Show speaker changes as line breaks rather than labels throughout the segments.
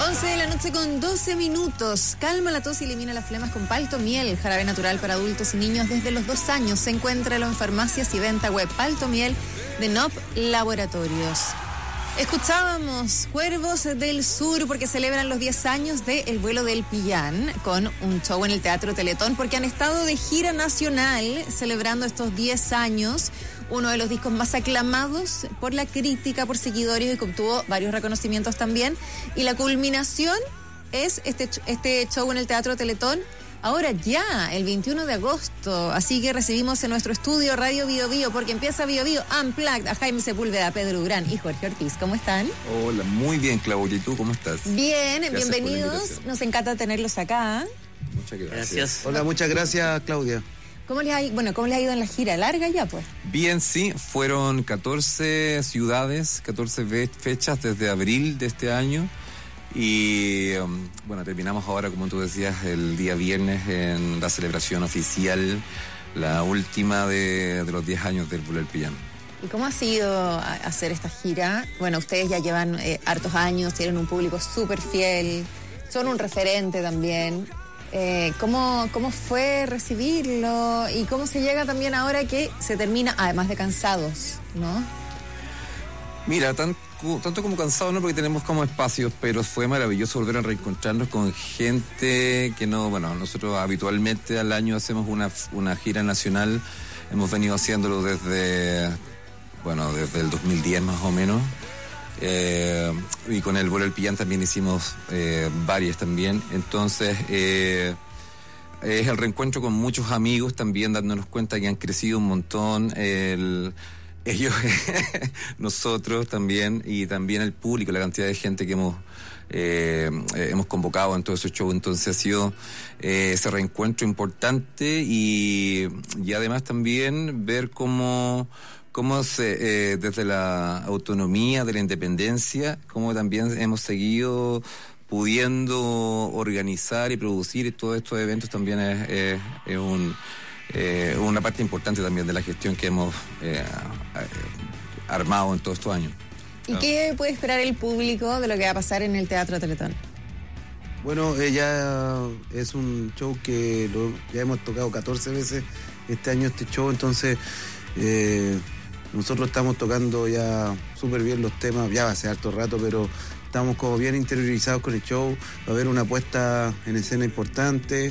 11 de la noche con 12 minutos. Calma la tos y elimina las flemas con Palto Miel, jarabe natural para adultos y niños desde los 2 años. Se encuentra en farmacias y venta web. Palto Miel de NOP Laboratorios. Escuchábamos Cuervos del Sur porque celebran los 10 años de El Vuelo del Pillán con un show en el Teatro Teletón porque han estado de gira nacional celebrando estos 10 años. Uno de los discos más aclamados por la crítica, por seguidores y que obtuvo varios reconocimientos también. Y la culminación es este show en el Teatro Teletón. Ahora ya, el 21 de agosto. Así que recibimos en nuestro estudio Radio Bio Bio, porque empieza Bio Bio Unplugged, a Jaime Sepúlveda, Pedro Durán y Jorge Ortiz. ¿Cómo están?
Hola, muy bien, Claudia. ¿Y tú cómo estás?
Bien, gracias, bienvenidos. Nos encanta tenerlos acá.
Muchas gracias.
Hola, muchas gracias, Claudia.
¿Cómo les ha ido en la gira? ¿Larga ya, pues?
Bien, sí. Fueron 14 ciudades, 14 fechas desde abril de este año. Y bueno, terminamos ahora, como tú decías, el día viernes en la celebración oficial, la última de los 10 años del Vuelo del Pillán.
¿Y cómo ha sido hacer esta gira? Bueno, ustedes ya llevan hartos años, tienen un público súper fiel, son un referente también. ¿Cómo fue recibirlo y cómo se llega también ahora que se termina, además de cansados, ¿no?
Mira, tanto como cansados no, porque tenemos como espacios, pero fue maravilloso volver a reencontrarnos con gente que no, bueno, nosotros habitualmente al año hacemos una gira nacional, hemos venido haciéndolo desde el 2010 más o menos. Y con el Vuelo del Pillán también hicimos varias también. Entonces es el reencuentro con muchos amigos también, dándonos cuenta que han crecido un montón ellos, nosotros también, y también el público, la cantidad de gente que hemos convocado en todo ese show. Entonces ha sido ese reencuentro importante y además también ver cómo desde la autonomía, de la independencia, cómo también hemos seguido pudiendo organizar y producir todos estos eventos. También es una parte importante también de la gestión que hemos armado en todos estos años.
¿Y qué puede esperar el público de lo que va a pasar en el Teatro Teletón?
Bueno, ya es un show que ya hemos tocado 14 veces este año, este show, entonces nosotros estamos tocando ya súper bien los temas, ya hace harto rato, pero estamos como bien interiorizados con el show. Va a haber una puesta en escena importante,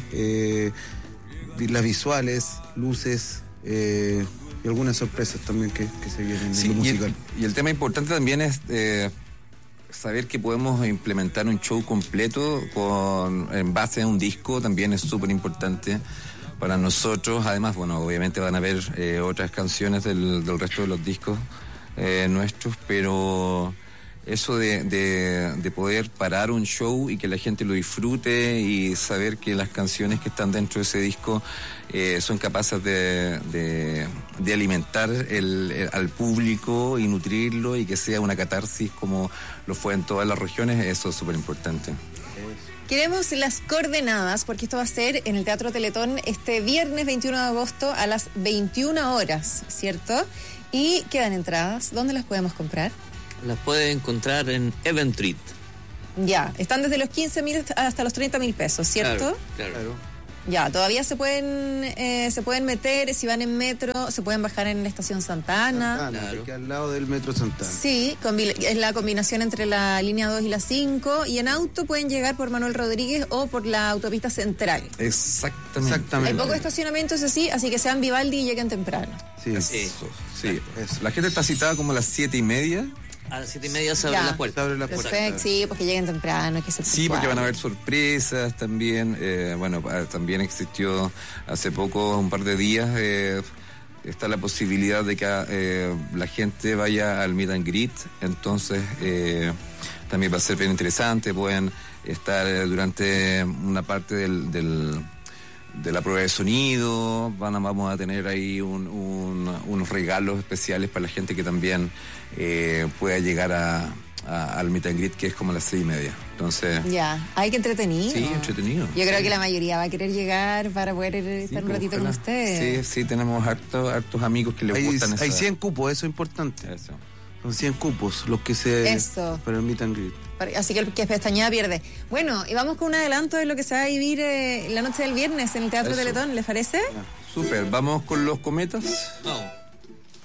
las visuales, luces y algunas sorpresas también que se vienen en lo musical.
Y el tema importante también es saber que podemos implementar un show completo en base a un disco, también es súper importante para nosotros. Además, bueno, obviamente van a haber otras canciones del resto de los discos nuestros, pero eso de poder parar un show y que la gente lo disfrute y saber que las canciones que están dentro de ese disco son capaces de alimentar al público y nutrirlo y que sea una catarsis como lo fue en todas las regiones, eso es súper importante.
Queremos las coordenadas, porque esto va a ser en el Teatro Teletón este viernes 21 de agosto a las 21 horas, ¿cierto? Y quedan entradas. ¿Dónde las podemos comprar?
Las puede encontrar en Eventbrite.
Ya, están desde los 15.000 hasta los 30.000 pesos, ¿cierto?
Claro.
Ya, todavía se pueden meter, si van en metro, se pueden bajar en la estación Santa Ana.
Claro. Que al lado del metro Santa Ana.
Sí, es la combinación entre la línea 2 y la 5, y en auto pueden llegar por Manuel Rodríguez o por la autopista central.
Exactamente.
Hay poco estacionamiento, eso sí, así que sean Vivaldi y lleguen temprano.
Sí. La gente está citada como a las 7:30.
A las 7:30 se abre la puerta.
Perfecto, sí, porque lleguen temprano, hay que ser
sí, porque van a haber sorpresas también. También existió hace poco, un par de días, está la posibilidad de que la gente vaya al meet and greet. Entonces también va a ser bien interesante. Pueden estar durante una parte de la prueba de sonido, vamos a tener ahí unos regalos especiales para la gente que también pueda llegar al meet and greet, que es como a las 6:30. Entonces...
Ya, hay que entretenido.
Sí, entretenido.
Yo creo que la mayoría va a querer llegar para poder estar un ratito con ustedes.
Sí, tenemos hartos amigos que les gustan.
Hay 100 cupos, eso es importante.
Eso.
Son 100 cupos los que se
Eso.
permitan grid.
Así que el que pestañea pierde. Bueno, y vamos con un adelanto de lo que se va a vivir la noche del viernes en el Teatro
Eso.
Teletón, ¿les parece?
Súper, ¿vamos con los cometas?
Vamos.